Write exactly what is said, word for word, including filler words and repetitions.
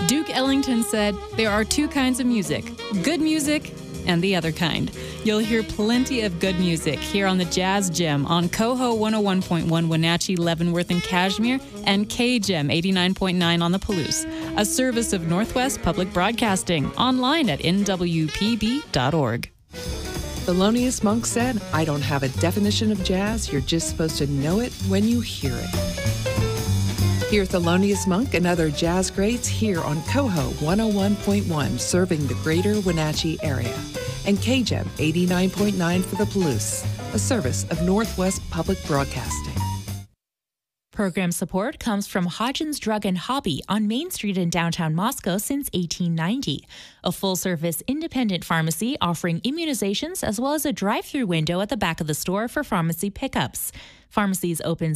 Duke Ellington said, "There are two kinds of music, good music and the other kind." You'll hear plenty of good music here on the Jazz Gem on Coho one oh one point one Wenatchee, Leavenworth, and Kashmir, and K-Gem eighty-nine point nine on the Palouse, a service of Northwest Public Broadcasting, online at N W P B dot org. Thelonious Monk said, "I don't have a definition of jazz. You're just supposed to know it when you hear it." Hear Thelonious Monk and other jazz greats here on Coho one oh one point one, serving the greater Wenatchee area, and K-Gem eighty-nine point nine for the Palouse, a service of Northwest Public Broadcasting. Program support comes from Hodgins Drug and Hobby on Main Street in downtown Moscow since eighteen ninety, a full-service independent pharmacy offering immunizations as well as a drive-through window at the back of the store for pharmacy pickups. Pharmacies open